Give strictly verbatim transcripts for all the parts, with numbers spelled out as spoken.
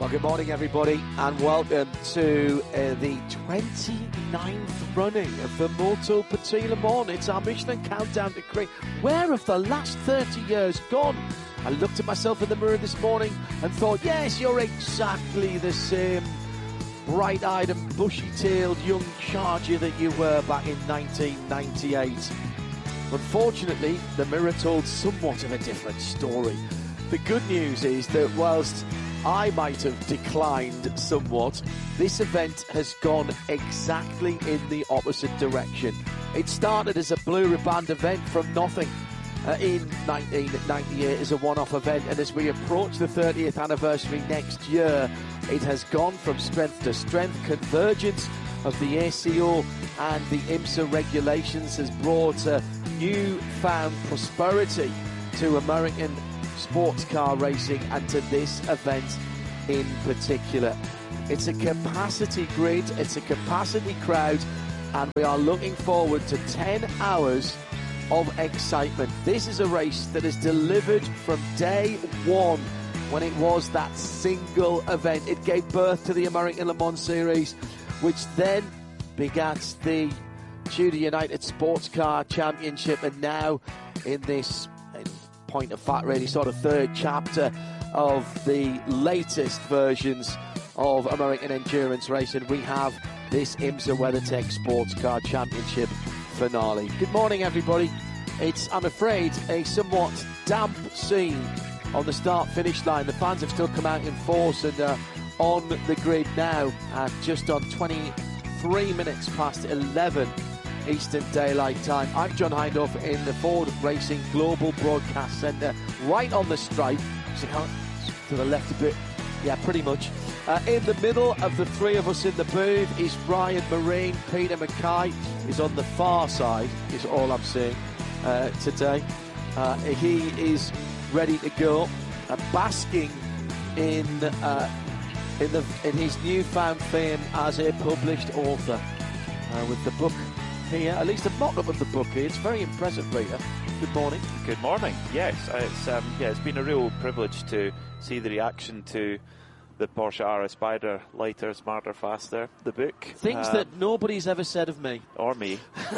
Well, good morning, everybody, and welcome to uh, the twenty-ninth running of the Moto Petit Le Mans. It's our Michelin Countdown to Create. Where have the last thirty years gone? I looked at myself in the mirror this morning and thought, yes, you're exactly the same bright-eyed and bushy-tailed young charger that you were back in nineteen ninety-eight. Unfortunately, the mirror told somewhat of a different story. The good news is that whilst I might have declined somewhat, this event has gone exactly in the opposite direction. It started as a blue ribband event from nothing uh, in nineteen ninety-eight as a one-off event, and as we approach the thirtieth anniversary next year, it has gone from strength to strength. Convergence of the A C O and the IMSA regulations has brought uh, newfound prosperity to American sports car racing and to this event in particular. It's a capacity grid, it's a capacity crowd, and we are looking forward to ten hours of excitement. This is a race that is delivered from day one when it was that single event. It gave birth to the American Le Mans Series, which then begat the Tudor United Sports Car Championship, and now in this point of fact, really sort of third chapter of the latest versions of American endurance racing, we have this IMSA WeatherTech Sports Car Championship finale. Good morning, everybody. It's, I'm afraid, a somewhat damp scene on the start-finish line. The fans have still come out in force and uh, on the grid now at just on twenty-three minutes past eleven Eastern Daylight Time. I'm John Hindhaugh in the Ford Racing Global Broadcast Centre, right on the stripe. So to the left a bit, yeah, pretty much. Uh, in the middle of the three of us in the booth is Brian Marine. Peter Mackay is on the far side, is all I'm saying uh, today. Uh, he is ready to go, uh, basking in uh, in the in his newfound fame as a published author, uh, with the book here, at least a mock-up of the book here. It's very impressive, Peter. Good morning. Good morning. Yes, it's um, yeah, it's been a real privilege to see the reaction to the Porsche Aura Spider, lighter, smarter, faster, the book. Things um, that nobody's ever said of me. Or me.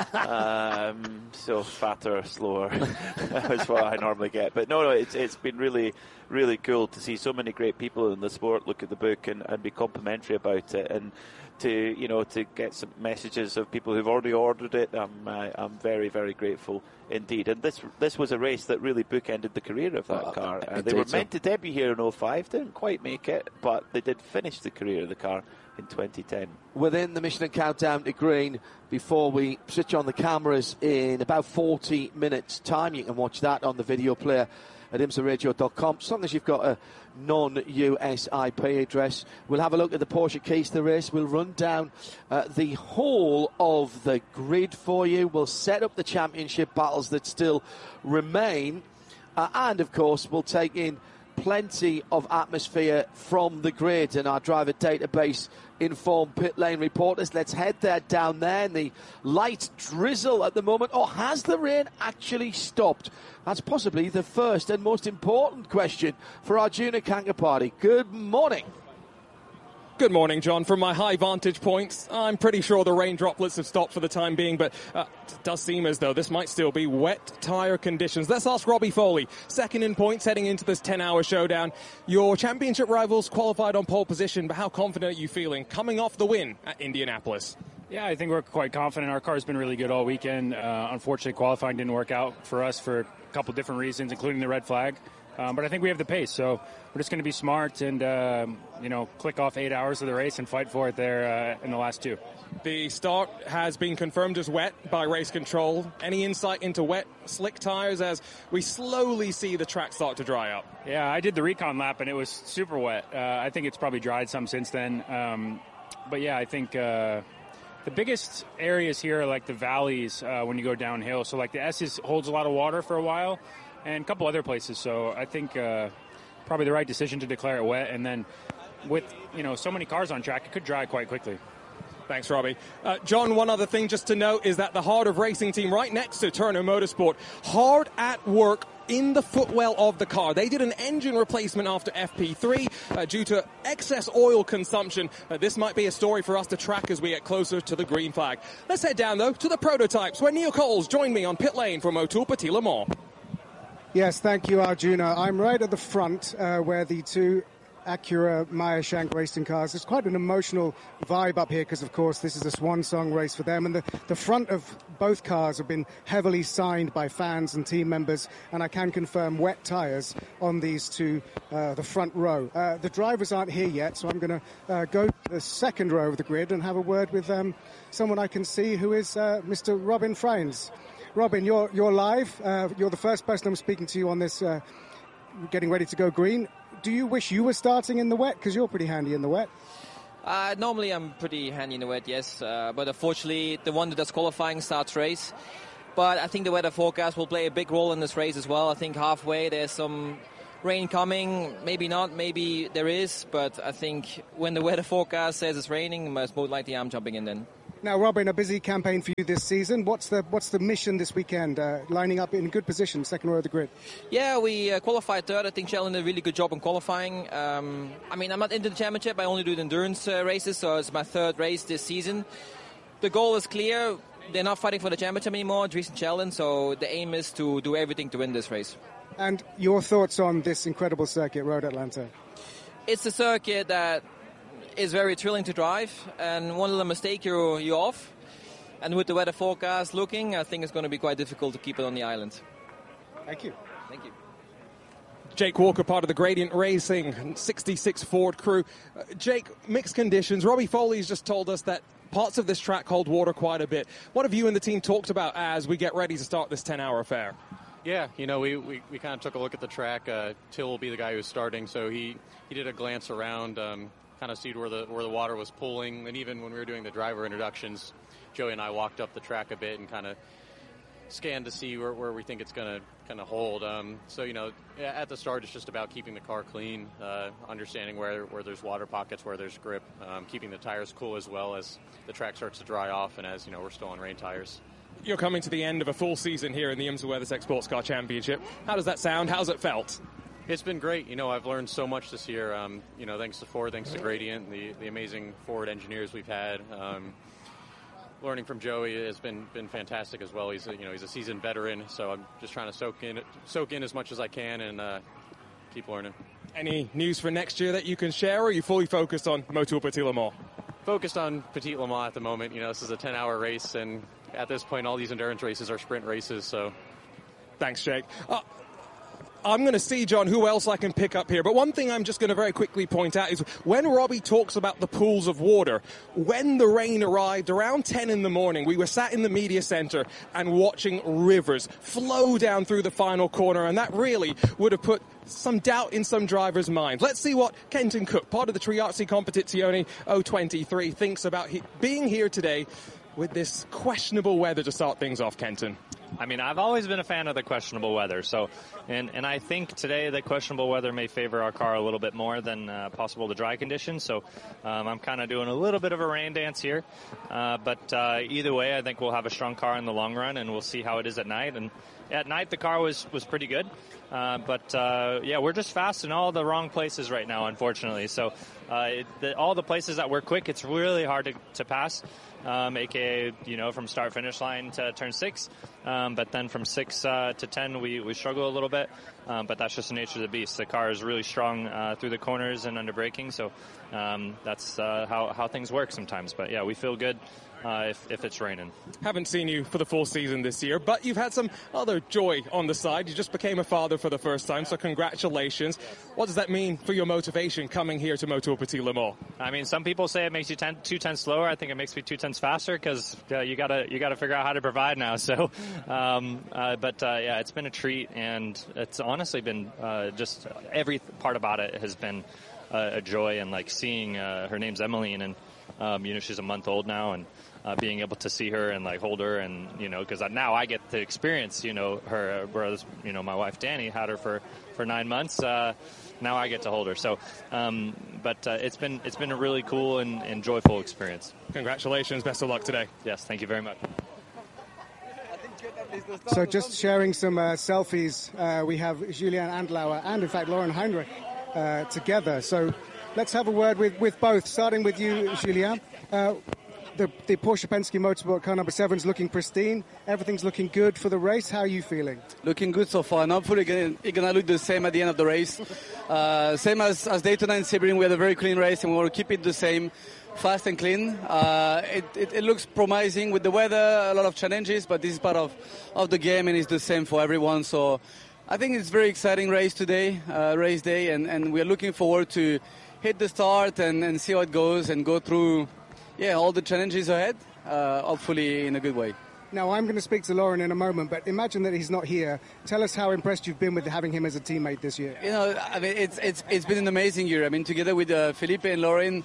um, so fatter, slower is what I normally get. But no, no, it's it's been really, really cool to see so many great people in the sport look at the book and, and be complimentary about it, and to you know to get some messages of people who've already ordered it. I'm uh, I'm very, very grateful indeed. And this this was a race that really bookended the career of that oh, car. Uh, they were meant so. to debut here in oh five, didn't quite make it, but they did finish the career of the car in twenty ten. Within the Michelin Countdown to Green, before we switch on the cameras in about forty minutes time, you can watch that on the video player at imsa radio dot com, as long as you've got a non-U S I P address. We'll have a look at the Porsche keys to the race. We'll run down uh, the whole of the grid for you. We'll set up the championship battles that still remain. Uh, and, of course, we'll take in plenty of atmosphere from the grid and our driver database informed pit lane reporters. Let's head there down there in the light drizzle at the moment. Or has the rain actually stopped? That's possibly the first and most important question for Arjuna Kankapati. Good morning. Good morning, John. From my high vantage points, I'm pretty sure the rain droplets have stopped for the time being, but uh, it does seem as though this might still be wet tyre conditions. Let's ask Robbie Foley, second in points heading into this ten-hour showdown. Your championship rivals qualified on pole position, but how confident are you feeling coming off the win at Indianapolis? Yeah, I think we're quite confident. Our car's been really good all weekend. Uh, unfortunately, qualifying didn't work out for us for a couple different reasons, including the red flag. Um, but I think we have the pace, so we're just going to be smart and, um, you know, click off eight hours of the race and fight for it there uh, in the last two. The start has been confirmed as wet by race control. Any insight into wet, slick tyres as we slowly see the track start to dry up? Yeah, I did the recon lap, and it was super wet. Uh, I think it's probably dried some since then. Um, but, yeah, I think uh, the biggest areas here are like the valleys uh, when you go downhill. So, like, the S is, holds a lot of water for a while, and a couple other places. So I think uh, probably the right decision to declare it wet. And then with, you know, so many cars on track, it could dry quite quickly. Thanks, Robbie. Uh, John, one other thing just to note is that the Heart of Racing team right next to Turner Motorsport, hard at work in the footwell of the car. They did an engine replacement after F P three uh, due to excess oil consumption. Uh, this might be a story for us to track as we get closer to the green flag. Let's head down, though, to the prototypes, where Neil Coles joined me on pit lane for Motul Petit Le Mans. Yes, thank you, Arjuna. I'm right at the front uh, where the two Acura Meyer-Shank racing cars. There's quite an emotional vibe up here because, of course, this is a swan song race for them. And the, the front of both cars have been heavily signed by fans and team members. And I can confirm wet tyres on these two, uh, the front row. Uh, the drivers aren't here yet, so I'm going to uh, go to the second row of the grid and have a word with um, someone I can see who is uh, Mister Robin Freins. Robin, you're, you're live. Uh, you're the first person I'm speaking to you on this, uh, getting ready to go green. Do you wish you were starting in the wet? Because you're pretty handy in the wet. Uh, normally I'm pretty handy in the wet, yes. Uh, but unfortunately, the one that does qualifying starts race. But I think the weather forecast will play a big role in this race as well. I think halfway there's some rain coming. Maybe not, maybe there is. But I think when the weather forecast says it's raining, most likely I'm jumping in then. Now, Robin, a busy campaign for you this season. What's the what's the mission this weekend? Uh, lining up in good position, second row of the grid. Yeah, we uh, qualified third. I think Sheldon did a really good job in qualifying. Um, I mean, I'm not into the championship. I only do the endurance uh, races, so it's my third race this season. The goal is clear. They're not fighting for the championship anymore, Dries and Sheldon, so the aim is to do everything to win this race. And your thoughts on this incredible circuit, Road Atlanta? It's a circuit that is very thrilling to drive, and one little mistake you're, you're off. And with the weather forecast looking, I think it's going to be quite difficult to keep it on the island. Thank you. Thank you. Jake Walker, part of the Gradient Racing sixty-six Ford crew. Uh, Jake, mixed conditions. Robbie Foley's just told us that parts of this track hold water quite a bit. What have you and the team talked about as we get ready to start this ten-hour affair? Yeah, you know, we, we, we kind of took a look at the track. Uh, Till will be the guy who's starting, so he, he did a glance around, um, kind of see where the where the water was pooling. And even when we were doing the driver introductions, Joey and I walked up the track a bit and kind of scanned to see where, where we think it's going to kind of hold. Um, so, you know, at the start, it's just about keeping the car clean, uh, understanding where, where there's water pockets, where there's grip, um, keeping the tires cool as well as the track starts to dry off and as, you know, we're still on rain tires. You're coming to the end of a full season here in the IMSA WeatherTech Sports Car Championship. How does that sound? How's it felt? It's been great. You know, I've learned so much this year, um, you know, thanks to Ford, thanks to Gradient, the, the amazing Ford engineers we've had. Um, learning from Joey has been, been fantastic as well. He's a, you know, he's a seasoned veteran, so I'm just trying to soak in soak in as much as I can and uh, keep learning. Any news for next year that you can share, or are you fully focused on Motul Petit Le Mans? Focused on Petit Le Mans at the moment. You know, this is a ten-hour race, and at this point, all these endurance races are sprint races, so. Thanks, Jake. Uh, I'm going to see, John, who else I can pick up here. But one thing I'm just going to very quickly point out is when Robbie talks about the pools of water, when the rain arrived around ten in the morning, we were sat in the media center and watching rivers flow down through the final corner, and that really would have put some doubt in some drivers' minds. Let's see what Kenton Cook, part of the Triarzi Competizione oh twenty-three, thinks about he- being here today with this questionable weather to start things off, Kenton. I mean, I've always been a fan of the questionable weather, so, and, and I think today the questionable weather may favor our car a little bit more than uh, possible the dry conditions, so um, I'm kind of doing a little bit of a rain dance here, uh, but uh, either way, I think we'll have a strong car in the long run, and we'll see how it is at night, and at night the car was, was pretty good, uh, but uh, yeah, we're just fast in all the wrong places right now, unfortunately, so uh, it, the, all the places that we're quick, it's really hard to, to pass. Um, A K A, you know, from start finish line to turn six, um, but then from six uh, to ten, we, we struggle a little bit, um, but that's just the nature of the beast. The car is really strong uh, through the corners and under braking, so um, that's uh, how, how things work sometimes. But yeah, we feel good uh, if, if it's raining. Haven't seen you for the full season this year, but you've had some other joy on the side. You just became a father for the first time, so congratulations. What does that mean for your motivation coming here to Motul Petit Le Mans? I mean, some people say it makes you ten, two tenths slower. I think it makes me two tenths faster because uh, you gotta you gotta figure out how to provide now. So, um, uh, but uh, yeah, it's been a treat, and it's honestly been uh, just every part about it has been uh, a joy. And like seeing uh, her name's Emmeline, and um, you know she's a month old now, and uh, being able to see her and like hold her, and you know because now I get to experience you know her, whereas you know my wife Danny had her for for nine months. Uh, Now I get to hold her. So, um, but uh, it's been it's been a really cool and, and joyful experience. Congratulations. Best of luck today. Yes, thank you very much. So just sharing some uh, selfies, uh, we have Julian Andlauer and, in fact, Lauren Heinrich uh, together. So let's have a word with, with both, starting with you, Julian. Uh, the, the Porsche Penske Motorsport car number seven is looking pristine. Everything's looking good for the race. How are you feeling? Looking good so far, and hopefully it's going to look the same at the end of the race. Uh, same as, as Daytona and Sebring, we had a very clean race, and we want to keep it the same. Fast and clean. Uh, it, it, it looks promising with the weather, a lot of challenges, but this is part of, of the game and it's the same for everyone. So I think it's a very exciting race today, uh, race day, and, and we're looking forward to hit the start and, and see how it goes and go through yeah, all the challenges ahead, uh, hopefully in a good way. Now, I'm going to speak to Lauren in a moment, but imagine that he's not here. Tell us how impressed you've been with having him as a teammate this year. You know, I mean, it's it's it's been an amazing year. I mean, together with uh, Felipe and Lauren,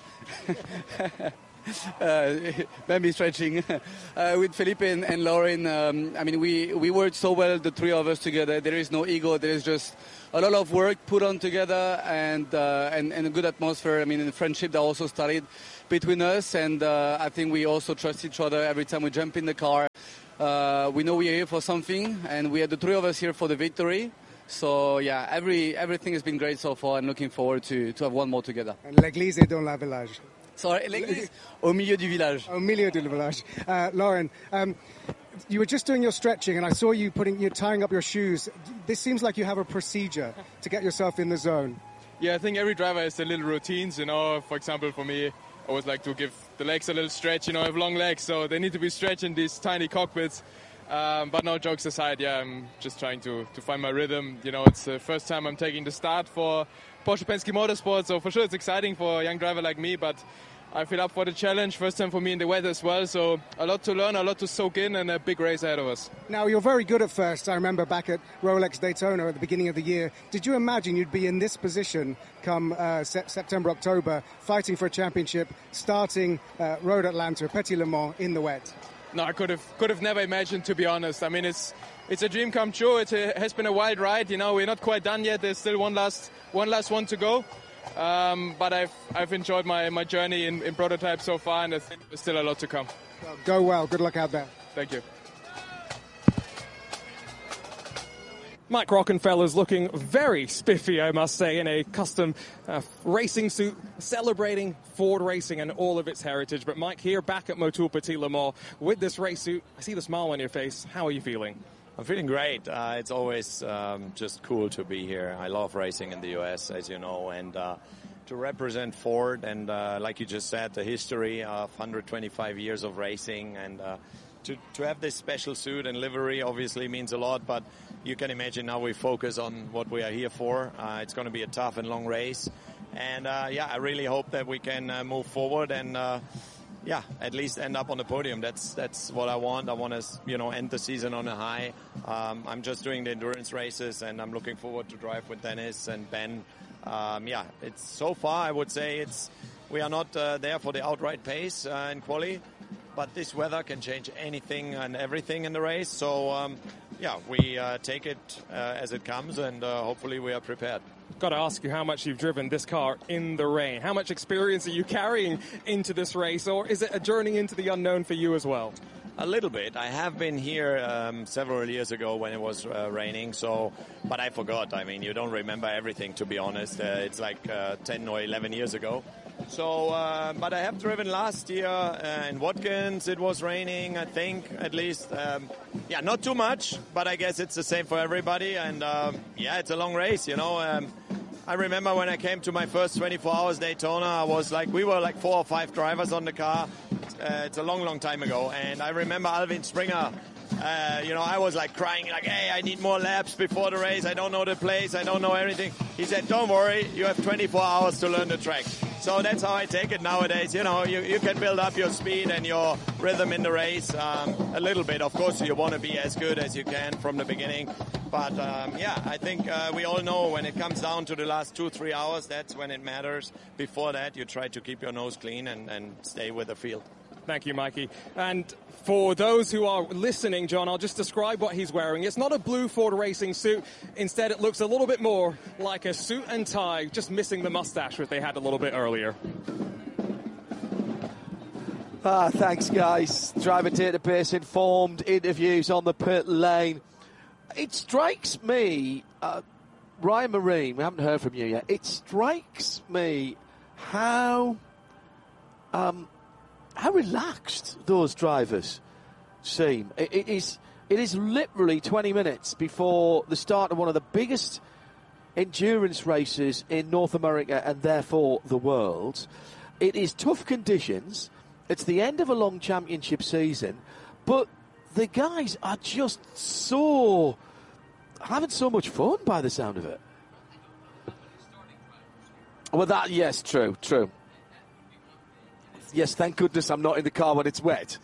uh, maybe stretching, uh, with Felipe and, and Lauren, um, I mean, we, we worked so well, the three of us together. There is no ego. There is just a lot of work put on together and, uh, and, and a good atmosphere. I mean, the friendship that also started between us, and uh, I think we also trust each other every time we jump in the car. Uh, we know we are here for something, and we are the three of us here for the victory. So, yeah, every everything has been great so far, and looking forward to, to have one more together. And l'église est dans la village. Sorry, l'église au milieu du village. Au milieu du village. Uh, Lauren, um, you were just doing your stretching, and I saw you putting you tying up your shoes. This seems like you have a procedure to get yourself in the zone. Yeah, I think every driver has their little routines. You know, for example, for me, I always like to give the legs a little stretch. You know, I have long legs, so they need to be stretched in these tiny cockpits. Um, but no, jokes aside, yeah, I'm just trying to, to find my rhythm. You know, it's the first time I'm taking the start for Porsche Penske Motorsport, so for sure it's exciting for a young driver like me, but I feel up for the challenge. First time for me in the weather as well, so a lot to learn, a lot to soak in, and a big race ahead of us. Now, you're very good at first. I remember back at Rolex Daytona at the beginning of the year. Did you imagine you'd be in this position come uh, se- September, October, fighting for a championship, starting uh, Road Atlanta, Petit Le Mans in the wet? No, I could have could have never imagined, to be honest. I mean, it's it's a dream come true. It has been a wild ride. You know, we're not quite done yet. There's still one last one last one to go. Um, but I've I've enjoyed my, my journey in, in prototype so far, and there's still a lot to come. Well, go well. Good luck out there. Thank you. Mike Rockenfeller's looking very spiffy, I must say, in a custom uh, racing suit, celebrating Ford racing and all of its heritage. But Mike, here back at Motul Petit Le Mans with this race suit, I see the smile on your face. How are you feeling? I'm feeling great. Uh, it's always um, just cool to be here. I love racing in the U S, as you know, and uh, to represent Ford and, uh, like you just said, the history of one hundred twenty-five years of racing, and uh, to, to have this special suit and livery obviously means a lot, but you can imagine now we focus on what we are here for. Uh, it's going to be a tough and long race, and uh, yeah, I really hope that we can uh, move forward and uh, yeah, at least end up on the podium. That's that's what I want. I want to, you know, end the season on a high. Um, I'm just doing the endurance races, and I'm looking forward to drive with Dennis and Ben. Um, yeah, it's so far I would say it's we are not uh, there for the outright pace uh, in quali, but this weather can change anything and everything in the race. So um, yeah, we uh, take it uh, as it comes, and uh, hopefully we are prepared. Got to ask you how much you've driven this car in the rain. How much experience are you carrying into this race, or is it a journey into the unknown for you as well? A little bit. I have been here um, several years ago when it was uh, raining, so but I forgot. I mean, you don't remember everything, to be honest. Uh, it's like uh, ten or eleven years ago. So, uh, but I have driven last year uh, in Watkins. It was raining, I think, at least. Um, yeah, not too much, but I guess it's the same for everybody. And um, yeah, it's a long race, you know. Um, I remember when I came to my first twenty-four hours Daytona, I was like, we were like four or five drivers on the car. Uh, it's a long, long time ago. And I remember Alvin Springer. Uh, you know, I was like crying, like, hey, I need more laps before the race. I don't know the place. I don't know everything. He said, don't worry. You have twenty-four hours to learn the track. So that's how I take it nowadays. You know, you, you can build up your speed and your rhythm in the race um, a little bit. Of course, you want to be as good as you can from the beginning. But, um, yeah, I think uh, we all know when it comes down to the last two, three hours, that's when it matters. Before that, you try to keep your nose clean and, and stay with the field. Thank you, Mikey. And for those who are listening, John, I'll just describe what he's wearing. It's not a blue Ford racing suit. Instead, it looks a little bit more like a suit and tie, just missing the mustache, which they had a little bit earlier. Ah, thanks, guys. Driver database informed interviews on the pit lane. It strikes me, uh, Ryan Marine, we haven't heard from you yet. It strikes me how um, how relaxed those drivers seem. It, it is it is literally twenty minutes before the start of one of the biggest endurance races in North America and therefore the world. It is tough conditions. It's the end of a long championship season, but the guys are just so having so much fun by the sound of it. Well, that, yes, true, true. Yes, thank goodness I'm not in the car when it's wet.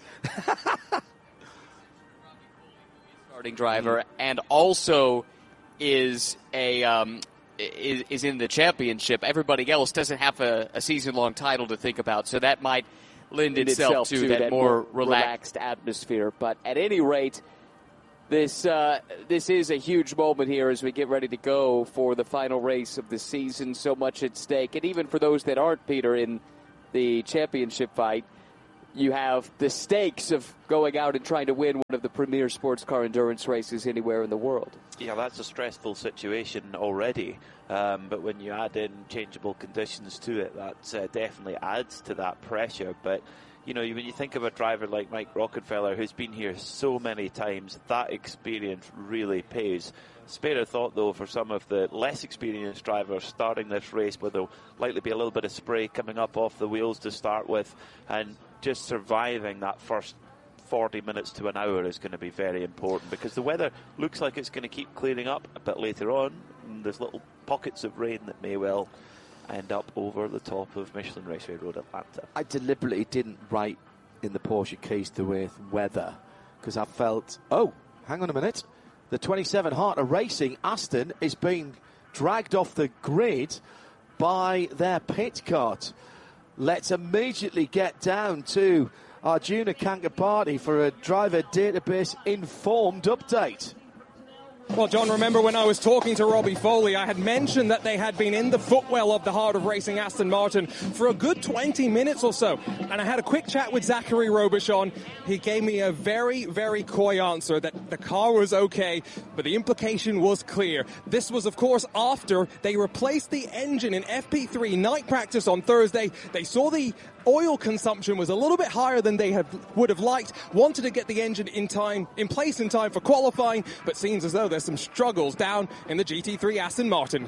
Starting driver, and also is a um, is, is in the championship. Everybody else doesn't have a, a season-long title to think about, so that might lend itself, itself to, to that, that more, more relaxed. relaxed atmosphere. But at any rate, this uh, this is a huge moment here as we get ready to go for the final race of the season. So much at stake, and even for those that aren't, Peter, in the championship fight, you have the stakes of going out and trying to win one of the premier sports car endurance races anywhere in the world. Yeah, that's a stressful situation already. Um, but when you add in changeable conditions to it, that uh, definitely adds to that pressure. But, you know, when you think of a driver like Mike Rockenfeller, who's been here so many times, that experience really pays. Spare a thought, though, for some of the less experienced drivers starting this race, where there'll likely be a little bit of spray coming up off the wheels to start with, and just surviving that first forty minutes to an hour is going to be very important, because the weather looks like it's going to keep clearing up a bit later on. And there's little pockets of rain that may well end up over the top of Michelin Raceway Road, Atlanta. I deliberately didn't write in the Porsche Keys to Earth weather, because I felt, oh, hang on a minute, the twenty-seven Heart of Racing Aston is being dragged off the grid by their pit cart. Let's immediately get down to Arjuna Kankapati for a driver database informed update. Well, John, remember when I was talking to Robbie Foley, I had mentioned that they had been in the footwell of the Heart of Racing Aston Martin for a good twenty minutes or so. And I had a quick chat with Zachary Robichon. He gave me a very, very coy answer that the car was okay, but the implication was clear. This was, of course, after they replaced the engine in F P three night practice on Thursday. They saw the oil consumption was a little bit higher than they have, would have liked, wanted to get the engine in time, in place in time for qualifying, but seems as though there's some struggles down in the G T three Aston Martin.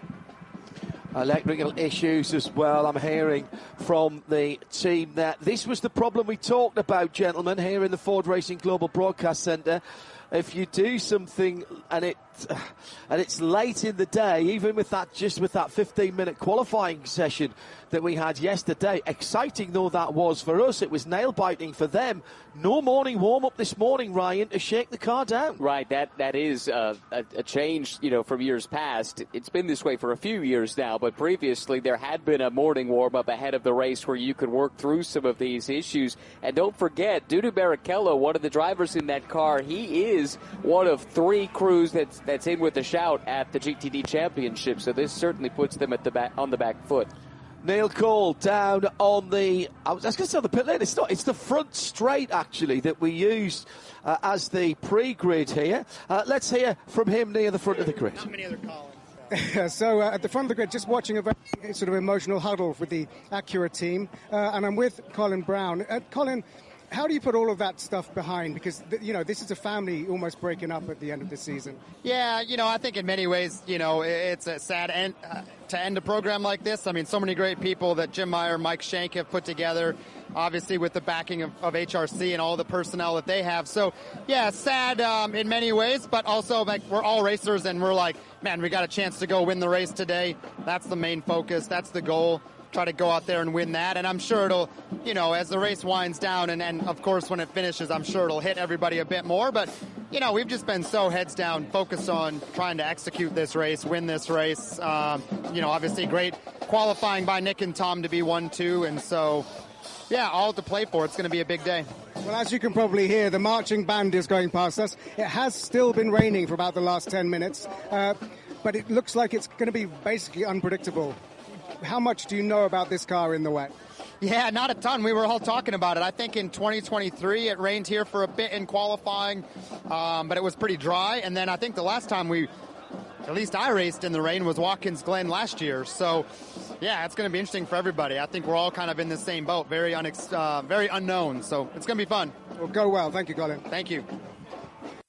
Electrical issues as well, I'm hearing from the team that this was the problem we talked about, gentlemen, here in the Ford Racing Global Broadcast Centre. If you do something and it and it's late in the day, even with that just with that fifteen minute qualifying session that we had yesterday, exciting though that was for us, it was nail biting for them. No morning warm up this morning, Ryan, to shake the car down. Right, that that is uh, a, a change, you know, from years past. It's been this way for a few years now, but previously there had been a morning warm up ahead of the race where you could work through some of these issues. And don't forget, Dudu Barrichello, one of the drivers in that car, he is one of three crews that's that's in with a shout at the G T D Championship. So this certainly puts them at the back on the back foot. Neil Cole down on the, I was going to say on the pit lane, it's not, it's the front straight actually that we used uh, as the pre-grid here. Uh, let's hear from him near the front of the grid. Not many other Collins. So uh, at the front of the grid, just watching a very sort of emotional huddle with the Acura team, uh, and I'm with Colin Brown. Uh, Colin, how do you put all of that stuff behind? Because, th- you know, this is a family almost breaking up at the end of the season. Yeah, you know, I think in many ways, you know, it's a sad end uh, to end a program like this. I mean, so many great people that Jim Meyer, Mike Shank have put together, obviously with the backing of, of H R C and all the personnel that they have. So, yeah, sad um, in many ways, but also like we're all racers and we're like, man, we got a chance to go win the race today. That's the main focus. That's the goal. Try to go out there and win that. And I'm sure it'll, you know, as the race winds down and, and of course when it finishes, I'm sure it'll hit everybody a bit more. But, you know, we've just been so heads down, focused on trying to execute this race, win this race. Um, you know, obviously great qualifying by Nick and Tom to be one two. And so, yeah, all to play for. It's going to be a big day. Well, as you can probably hear, the marching band is going past us. It has still been raining for about the last ten minutes, uh, but it looks like it's going to be basically unpredictable. How much do you know about this car in the wet? Yeah, not a ton. We were all talking about it. I think in twenty twenty-three it rained here for a bit in qualifying, um, but it was pretty dry. And then I think the last time we, at least I raced in the rain, was Watkins Glen last year. So, yeah, it's going to be interesting for everybody. I think we're all kind of in the same boat, very, unex- uh, very unknown. So it's going to be fun. Well, go well. Thank you, Colin. Thank you.